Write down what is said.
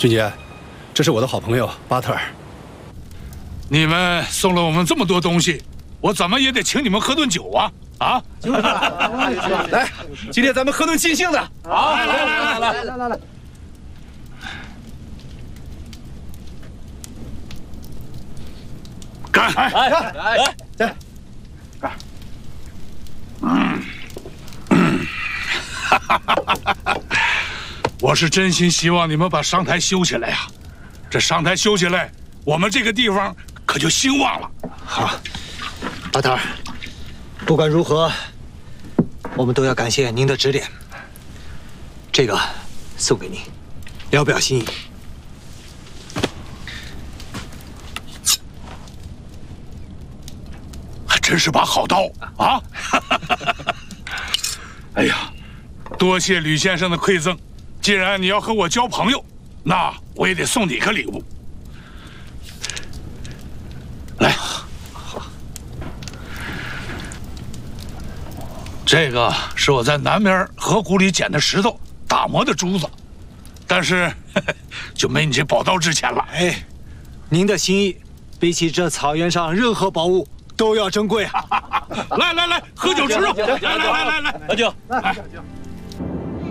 俊杰，这是我的好朋友巴特尔。 你们送了我们这么多东西，我怎么也得请你们喝顿酒啊！啊！ 来，今天咱们喝顿尽兴的。 好，来！干！ 来，干！ 我是真心希望你们把商台修起来呀！这商台修起来，我们这个地方可就兴旺了。 好，巴特尔，不管如何，我们都要感谢您的指点。这个送给您，聊表心意。 还真是把好刀啊！哎呀，多谢吕先生的馈赠。既然你要和我交朋友，那我也得送你个礼物。来，好，这个是我在南边河谷里捡的石头打磨的珠子，但是就没你这宝刀值钱了。 哎，您的心意比起这草原上任何宝物都要珍贵啊！ 来，喝酒吃肉！来， 喝酒！ 来。